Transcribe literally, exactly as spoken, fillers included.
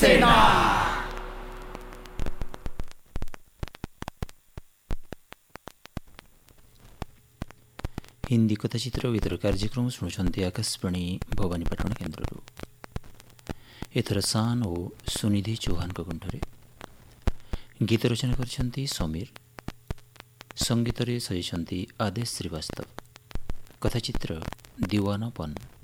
ସେନା। ହିନ୍ଦୀ କଥାଚିତ୍ର ଗୀତର କାର୍ଯ୍ୟକ୍ରମ ଶୁଣୁଛନ୍ତି ଆକାଶବାଣୀ ଭବାନୀପାଟଣା କେନ୍ଦ୍ରରୁ। ଏଥର ଶାନ ଓ ସୁନିଧି ଚୌହାନଙ୍କ କଣ୍ଠରେ ଗୀତ ରଚନା କରିଛନ୍ତି ସମୀର, ସଙ୍ଗୀତରେ ସଜିଛନ୍ତି ଆଦେଶ ଶ୍ରୀବାସ୍ତବ, କଥାଚିତ୍ର ଦିୱାନାପନ।